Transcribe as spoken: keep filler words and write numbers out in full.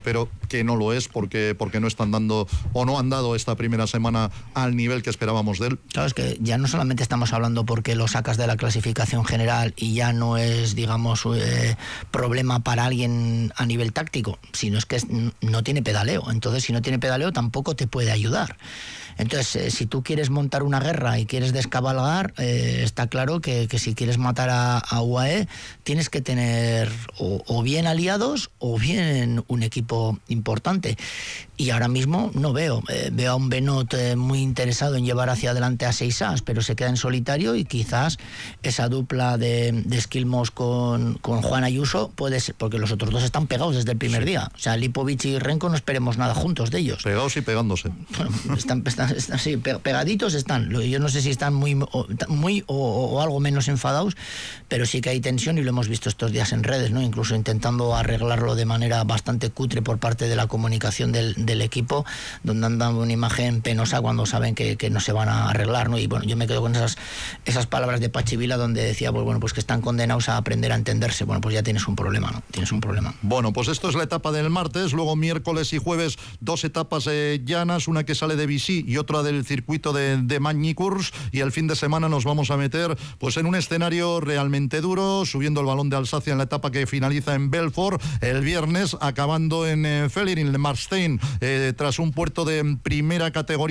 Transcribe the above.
pero que no lo es porque, porque no están dando o no han dado esta primera semana al nivel que esperábamos de él. Claro, es que ya no solamente estamos hablando porque lo sacas de la clasificación general y ya no es, digamos, eh, problema para alguien a nivel táctico, sino es que es, no tiene pedaleo. Entonces, si no tiene pedaleo, tampoco te puede ayudar. Entonces, eh, si tú quieres montar una guerra y quieres descabalgar, eh, está claro que, que si quieres matar a, a U A E, tienes que tener o, o bien aliados o bien un equipo importante. Y ahora mismo no veo. Eh, veo a un Benot eh, muy interesado en llevar hacia adelante a seis as, pero se queda en solitario y quizás esa dupla de, de Esquilmos con, con Juan Ayuso puede ser, porque los otros dos están pegados desde el primer sí. día. O sea, Lipovic y Renko no esperemos nada juntos de ellos. Pegados y pegándose. Bueno, están, están, están sí, pegaditos están. Yo no sé si están muy, o, muy o, o algo menos enfadados, pero sí que hay tensión y lo hemos visto estos días en redes, ¿no? Incluso intentando arreglarlo de manera bastante cutre por parte de la comunicación del, del equipo, donde han dado una imagen penosa cuando saben que, que no se van a arreglar, ¿no? Y bueno, yo me quedo con esas, esas palabras de Pachi Vila donde decía, pues bueno, pues que están condenados a aprender a entenderse. Bueno, pues ya tienes un problema, ¿no? Tienes un problema. Bueno, pues esto es la etapa del martes, luego miércoles y jueves dos etapas eh, llanas, una que sale de Vichy y otra del circuito de, de Magny-Cours, y el fin de semana nos vamos a meter pues en un escenario realmente duro, subiendo el Balón de Alsacia en la etapa que finaliza en Belfort el viernes, acabando en eh, Fellerin-le-Marstein, eh, tras un puerto de primera categoría